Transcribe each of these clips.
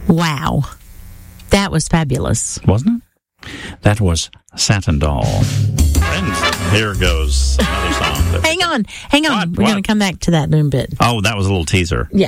Wow. That was fabulous. Wasn't it? That was Satin Doll. And here goes another song. Hang on. We're going to come back to that in a bit. Oh, that was a little teaser. Yeah.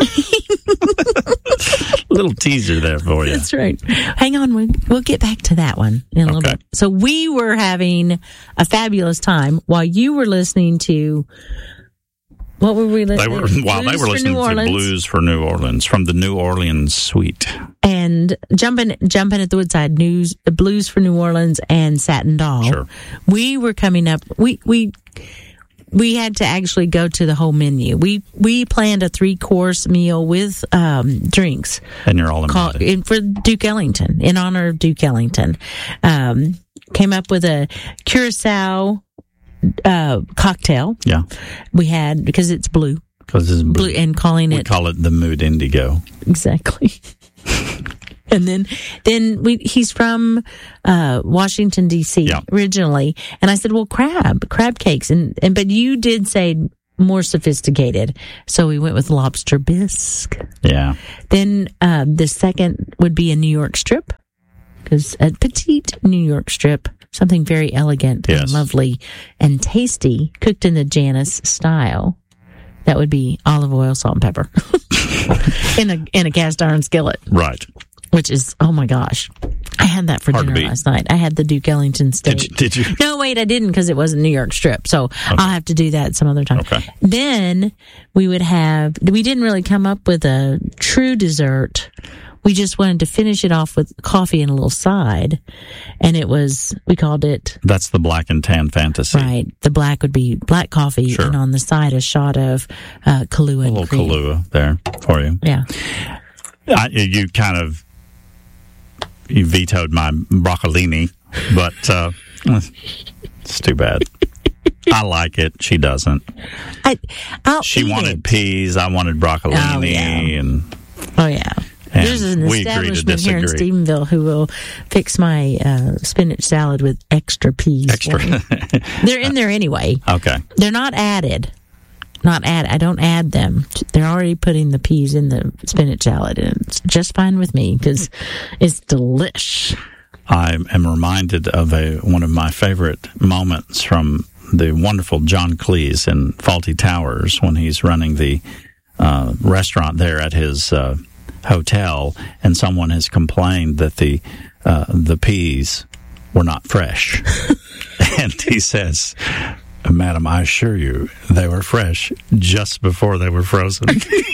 Little teaser there for you. That's right. Hang on. We'll get back to that one in a little bit. So we were having a fabulous time while you were listening to... What were we listening to? While they were listening to Blues for New Orleans from the New Orleans Suite. And jumping at the Woodside, Blues for New Orleans and Satin Doll. Sure. We were coming up. We had to actually go to the whole menu. We planned a 3-course meal with drinks. And you're all invited. For Duke Ellington, in honor of Duke Ellington. Came up with a Curacao cocktail. Yeah. We had, because it's blue. Because it's blue. And we call it the Mood Indigo. Exactly. And then he's from Washington D.C. originally, and I said, well, crab cakes, but you did say more sophisticated, so we went with lobster bisque. Yeah. Then the second would be a New York strip, because a petite New York strip, something very elegant and lovely and tasty, cooked in the Janice style. That would be olive oil, salt, and pepper in a cast iron skillet. Right. Which is, oh my gosh. I had that for dinner last night. I had the Duke Ellington steak. Did you? No, wait, I didn't, because it wasn't New York strip. So I'll have to do that some other time. Okay. Then we didn't really come up with a true dessert. We just wanted to finish it off with coffee and a little side. And we called it... That's the black and tan fantasy. Right. The black would be black coffee, and on the side a shot of Kahlua. A little Kahlua there for you. Yeah. You vetoed my broccolini, but it's too bad. I like it. She doesn't. She wanted peas. I wanted broccolini. Oh, yeah. There's an establishment here in Stephenville who will fix my spinach salad with extra peas. They're in there anyway. Okay. They're not added. I don't add them. They're already putting the peas in the spinach salad, and it's just fine with me because it's delish. I am reminded of one of my favorite moments from the wonderful John Cleese in Fawlty Towers when he's running the restaurant there at his hotel, and someone has complained that the peas were not fresh. And he says, "Madam, I assure you, they were fresh just before they were frozen."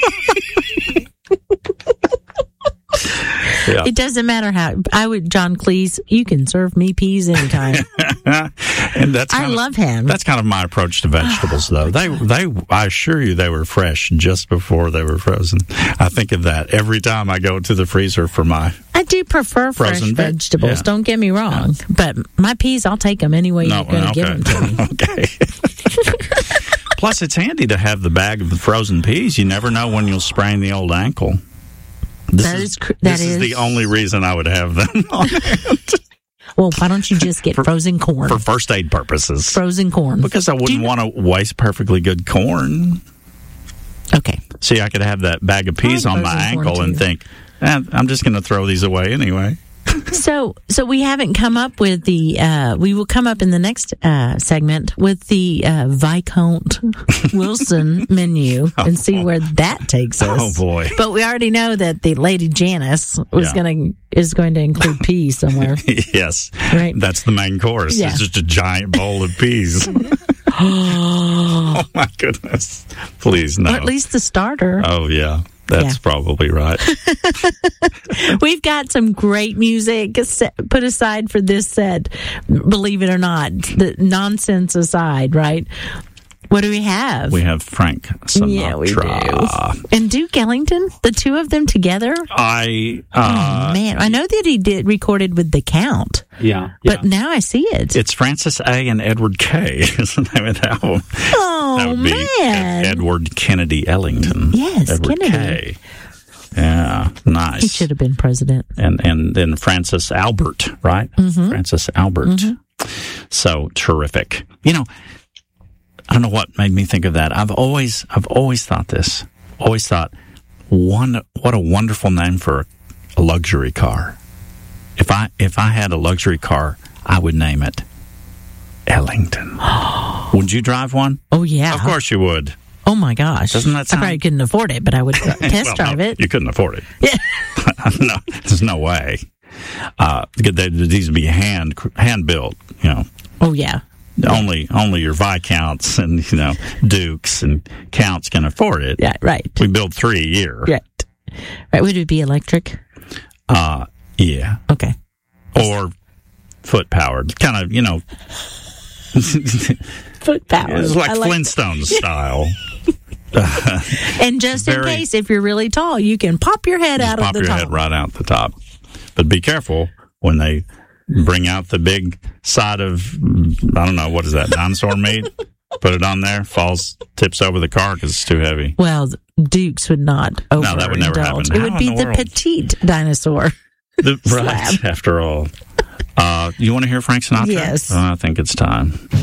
Yeah. It doesn't matter how. John Cleese, you can serve me peas anytime. And I love him. That's kind of my approach to vegetables, though. I assure you, they were fresh just before they were frozen. I think of that every time I go to the freezer for my. I do prefer fresh vegetables. Yeah. Don't get me wrong, but my peas, I'll take them any way you're going to give them to me. Okay. Plus, it's handy to have the bag of the frozen peas. You never know when you'll sprain the old ankle. This is the only reason I would have them on hand. Well, why don't you just get frozen corn? For first aid purposes. Frozen corn. Because I wouldn't want to waste perfectly good corn. Okay. See, I could have that bag of peas on my ankle and think, I'm just going to throw these away anyway. So we haven't come up with we will come up in the next segment with the Viscount Wilson menu and see where that takes us. Oh boy. But we already know that the Lady Janice is going to include peas somewhere. Yes. Right. That's the main course. Yeah. It's just a giant bowl of peas. Oh my goodness. Please no. Or at least the starter. Oh yeah. That's probably right. We've got some great music put aside for this set, believe it or not. The nonsense aside, right? What do we have? We have Frank Sinatra. Yeah, we do. And Duke Ellington, the two of them together? Oh, man. I know that he recorded with the Count. Yeah. But now I see it. It's Francis A. and Edward K. is the name of the album. Oh, that would be man. Edward Kennedy Ellington. Yes, Edward Kennedy. K. Yeah, nice. He should have been president. And then Francis Albert, right? Mm-hmm. Francis Albert. Mm-hmm. So terrific. I don't know what made me think of that. I've always thought this. Always thought, what a wonderful name for a luxury car. If I had a luxury car, I would name it Ellington. Would you drive one? Oh, yeah. Of course you would. Oh, my gosh. Doesn't that sound... I probably couldn't afford it, but I would test drive it. You couldn't afford it. Yeah. No, there's no way. These would be hand built, you know. Oh, yeah. Only your Viscounts and, you know, Dukes and Counts can afford it. Yeah, right. We build 3 a year. Right. Would it be electric? Yeah. Okay. Or foot powered. Kind of, you know. Foot powered. It's like Flintstones style. And just in case, if you're really tall, you can pop your head out of the top. Pop your head right out the top. But be careful when they bring out the big side of, I don't know, what is that, dinosaur meat? Put it on there, tips over the car because it's too heavy. Well, Dukes would not overindulge. No, that would never happen. It would be the petite dinosaur. Right, after all. You want to hear Frank Sinatra? Yes. I think it's time.